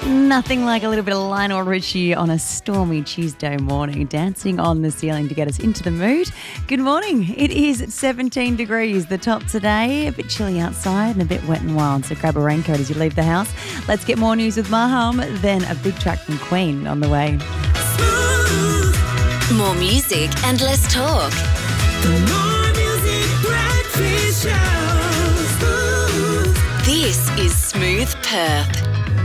Nothing like a little bit of Lionel Richie on a stormy Tuesday morning, dancing on the ceiling to get us into the mood. Good morning. It is 17 degrees, the top today. A bit chilly outside and a bit wet and wild, so grab a raincoat as you leave the house. Let's get more news with Maham, then a big track from Queen on the way. More music and less talk. More music, breakfast show. This is Smooth Perth.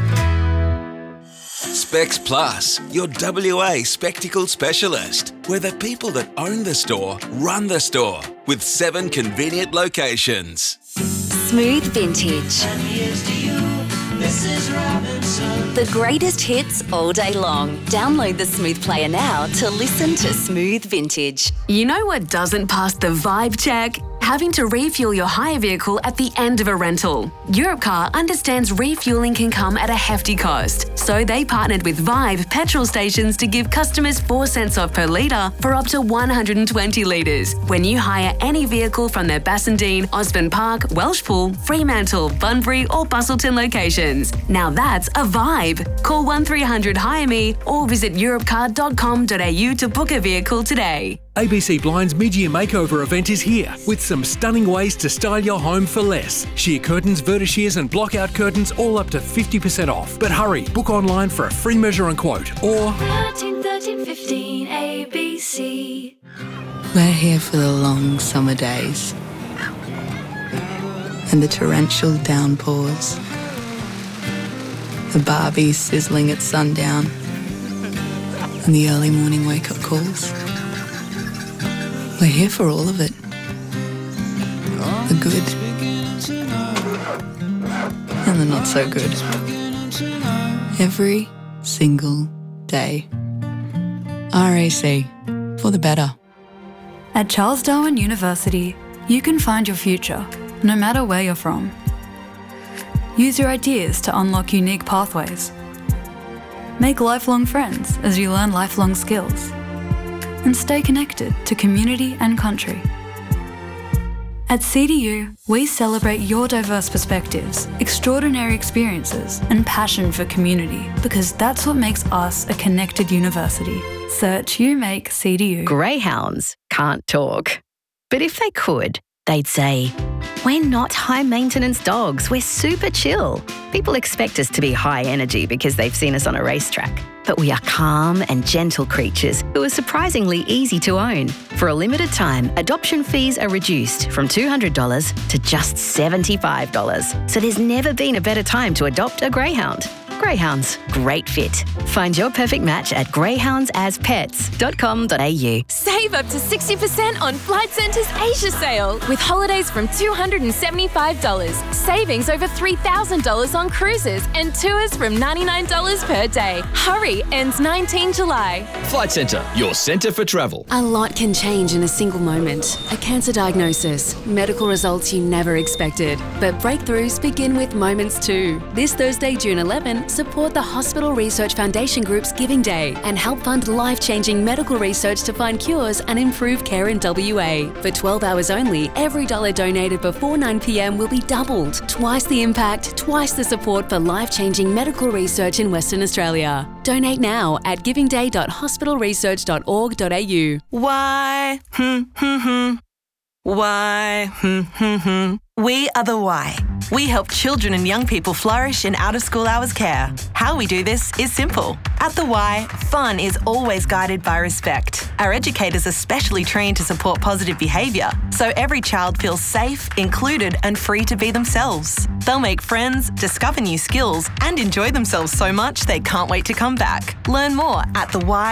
Specs Plus, your WA spectacle specialist. We're the people that own the store, run the store, with 7 convenient locations. Smooth Vintage. And here's to you, Mrs. Robinson. The greatest hits all day long. Download the Smooth Player now to listen to Smooth Vintage. You know what doesn't pass the vibe check? Having to refuel your hire vehicle at the end of a rental. Europcar understands refueling can come at a hefty cost, so they partnered with Vibe petrol stations to give customers 4 cents off per litre for up to 120 litres when you hire any vehicle from their Bassendean, Osborne Park, Welshpool, Fremantle, Bunbury or Bustleton locations. Now that's a vibe. Call 1300 Hire Me or visit europcar.com.au to book a vehicle today. ABC Blind's mid-year makeover event is here with some stunning ways to style your home for less. Sheer curtains, vertishears and block-out curtains all up to 50% off. But hurry, book online for a free measure and quote or 1315 ABC. We're here for the long summer days and the torrential downpours, the barbie sizzling at sundown and the early morning wake-up calls. We're here for all of it. The good and the not so good. Every single day. RAC, for the better. At Charles Darwin University, you can find your future, no matter where you're from. Use your ideas to unlock unique pathways. Make lifelong friends as you learn lifelong skills. And stay connected to community and country. At CDU, we celebrate your diverse perspectives, extraordinary experiences, and passion for community, because that's what makes us a connected university. Search UMake CDU. Greyhounds can't talk. But if they could, they'd say, "We're not high-maintenance dogs, we're super chill." People expect us to be high energy because they've seen us on a racetrack. But we are calm and gentle creatures who are surprisingly easy to own. For a limited time, adoption fees are reduced from $200 to just $75. So there's never been a better time to adopt a greyhound. Greyhounds, great fit. Find your perfect match at greyhoundsaspets.com.au. Save up to 60% on Flight Centre's Asia sale with holidays from $275, savings over $3,000 on cruises and tours from $99 per day. Hurry, ends 19 July. Flight Centre, your centre for travel. A lot can change in a single moment. A cancer diagnosis, medical results you never expected. But breakthroughs begin with moments too. This Thursday, June 11, support the Hospital Research Foundation Group's Giving Day and help fund life-changing medical research to find cures and improve care in WA. For 12 hours only, every dollar donated before 9 p.m. will be doubled. Twice the impact, twice the support for life-changing medical research in Western Australia. Donate now at givingday.hospitalresearch.org.au. Why? Why? We are the Why. We help children and young people flourish in out-of-school hours care. How we do this is simple. At the Y, fun is always guided by respect. Our educators are specially trained to support positive behaviour, so every child feels safe, included and free to be themselves. They'll make friends, discover new skills and enjoy themselves so much they can't wait to come back. Learn more at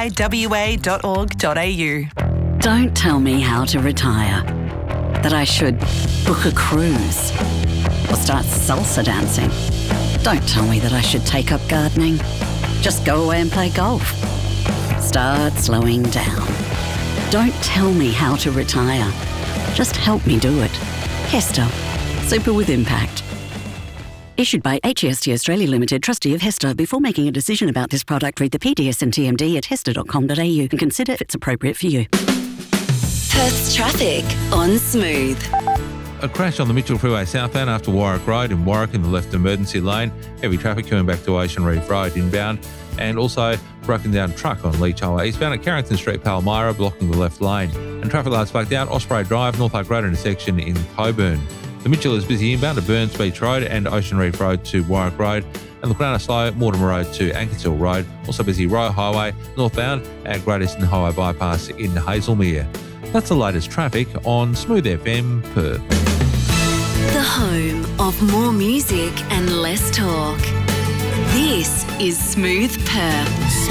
thewywa.org.au. Don't tell me how to retire. That I should book a cruise or start salsa dancing. Don't tell me that I should take up gardening. Just go away and play golf. Start slowing down. Don't tell me how to retire. Just help me do it. Hester. Super with impact. Issued by HEST Australia Limited, trustee of Hester. Before making a decision about this product, read the PDS and TMD at hester.com.au and consider if it's appropriate for you. Perth's traffic on Smooth. a crash on the Mitchell Freeway southbound after Warwick Road in Warwick in the left emergency lane. Heavy traffic coming back to Ocean Reef Road inbound. And also broken down truck on Leach Highway eastbound at Carrington Street, Palmyra, blocking the left lane. And traffic lights back down Osprey Drive, North Park Road intersection in Coburn. The Mitchell is busy inbound to Burns Beach Road and Ocean Reef Road to Warwick Road. And the Crown slow, Mortimer Road to Ankershill Road. Also busy Roe Highway, northbound at Great Eastern Highway Bypass in Hazelmere. That's the latest traffic on Smooth FM Perth. The home of more music and less talk. This is Smooth Perth.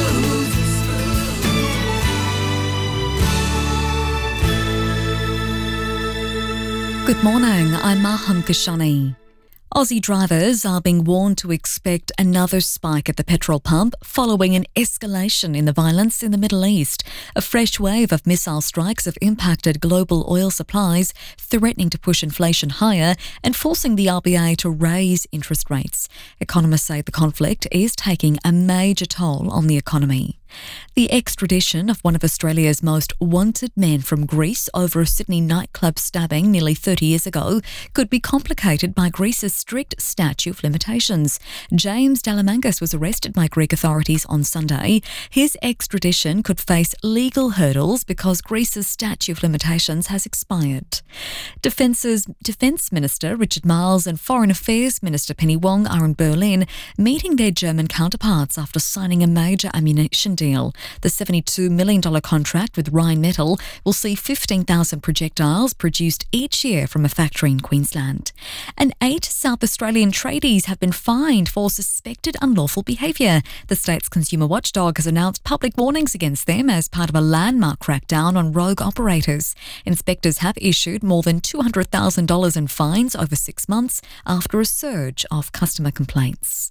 Good morning, I'm Maham Kashani. Aussie drivers are being warned to expect another spike at the petrol pump following an escalation in the violence in the Middle East. A fresh wave of missile strikes have impacted global oil supplies, threatening to push inflation higher and forcing the RBA to raise interest rates. Economists say the conflict is taking a major toll on the economy. The extradition of one of Australia's most wanted men from Greece over a Sydney nightclub stabbing nearly 30 years ago could be complicated by Greece's strict statute of limitations. James Dalamangas was arrested by Greek authorities on Sunday. His extradition could face legal hurdles because Greece's statute of limitations has expired. Defence Minister Richard Marles and Foreign Affairs Minister Penny Wong are in Berlin, meeting their German counterparts after signing a major ammunition deal. The $72 million contract with Rheinmetall will see 15,000 projectiles produced each year from a factory in Queensland. And 8 South Australian tradies have been fined for suspected unlawful behaviour. The state's consumer watchdog has announced public warnings against them as part of a landmark crackdown on rogue operators. Inspectors have issued more than $200,000 in fines over 6 months after a surge of customer complaints.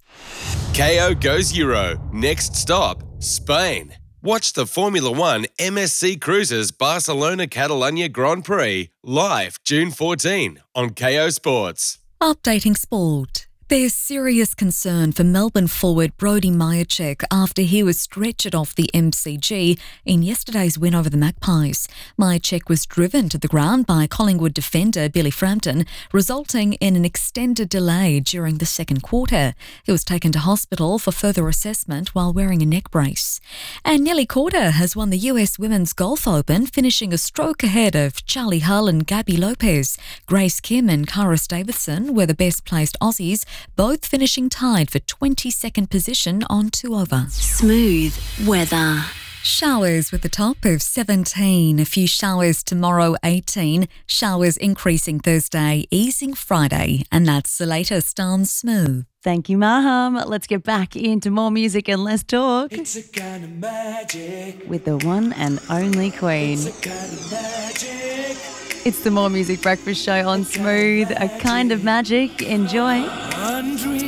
KO goes Euro. Next stop, Spain. Watch the Formula One MSC Cruises Barcelona Catalunya Grand Prix live June 14 on KO Sports. Updating sport. There's serious concern for Melbourne forward Brody Myercheck after he was stretchered off the MCG in yesterday's win over the Magpies. Myercheck was driven to the ground by Collingwood defender Billy Frampton, resulting in an extended delay during the second quarter. He was taken to hospital for further assessment while wearing a neck brace. And Nelly Korda has won the US Women's Golf Open, finishing a stroke ahead of Charlie Hull and Gabby Lopez. Grace Kim and Karis Davidson were the best-placed Aussies, both finishing tied for 22nd position on 2 over. Smooth weather. Showers with a top of 17. A few showers tomorrow, 18. Showers increasing Thursday, easing Friday. And that's the latest on Smooth. Thank you, Maham. Let's get back into more music and less talk. It's a kind of magic. With the one and only Queen. It's a kind of magic. It's the More Music Breakfast Show on Smooth. A kind of magic. Enjoy.